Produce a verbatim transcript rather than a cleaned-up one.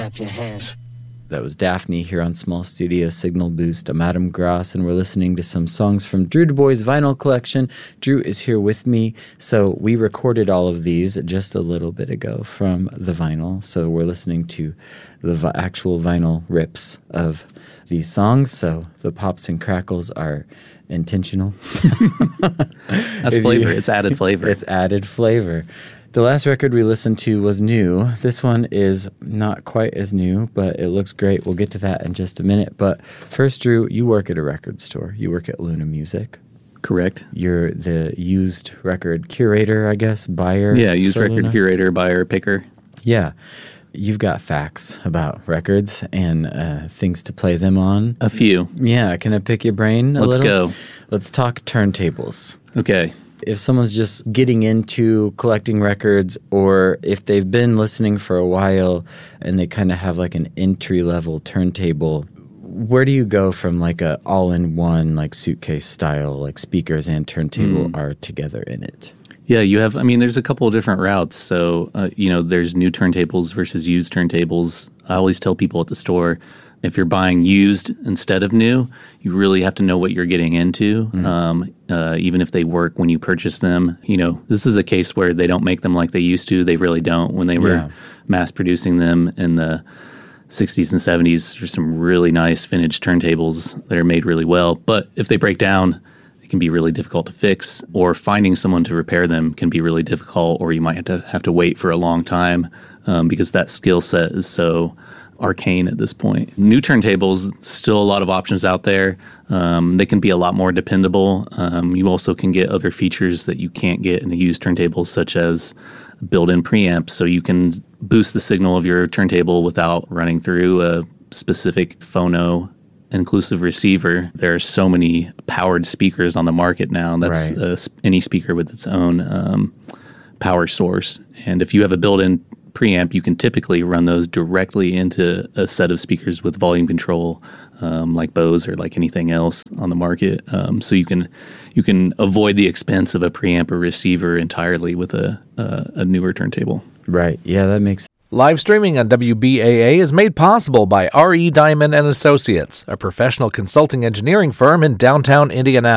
clap your hands. That was Daphne here on Small Studio Signal Boost. I'm Adam Gross, and we're listening to some songs from Drew Du Bois' vinyl collection. Drew is here with me, so we recorded all of these just a little bit ago from the vinyl. So we're listening to the vi- actual vinyl rips of these songs, so the pops and crackles are intentional. That's flavor. You, it's added flavor. It's added flavor. The last record we listened to was new. This one is not quite as new, but it looks great. We'll get to that in just a minute. But first, Drew, you work at a record store. You work at Luna Music. Correct. You're the used record curator, I guess, buyer. Yeah, used record Luna. curator, buyer, picker. Yeah. You've got facts about records and uh, things to play them on. A few. Yeah. Can I pick your brain a Let's little? go. Let's talk turntables. Okay. If someone's just getting into collecting records, or if they've been listening for a while and they kind of have like an entry-level turntable, where do you go from like a all-in-one like suitcase style, like speakers and turntable mm. are together in it? Yeah, you have, I mean, there's a couple of different routes. So, uh, you know, there's new turntables versus used turntables. I always tell people at the store, if you're buying used instead of new, you really have to know what you're getting into, mm. um, uh, even if they work when you purchase them. You know, this is a case where they don't make them like they used to. They really don't. When they were yeah. mass producing them in the sixties and seventies, there's some really nice vintage turntables that are made really well. But if they break down, it can be really difficult to fix, or finding someone to repair them can be really difficult, or you might have to have to wait for a long time um, because that skill set is so arcane at this point. New turntables, still a lot of options out there. Um, they can be a lot more dependable. Um, you also can get other features that you can't get in a used turntable, such as built-in preamps, so you can boost the signal of your turntable without running through a specific phono inclusive receiver. There are so many powered speakers on the market now. That's right. uh, any speaker with its own um, power source. And if you have a built-in preamp, you can typically run those directly into a set of speakers with volume control, um, like Bose or like anything else on the market. Um, so you can you can avoid the expense of a preamp or receiver entirely with a a, a newer turntable. Right. Yeah, that makes sense. Live streaming on W B A A is made possible by R E Diamond and Associates, a professional consulting engineering firm in downtown Indianapolis.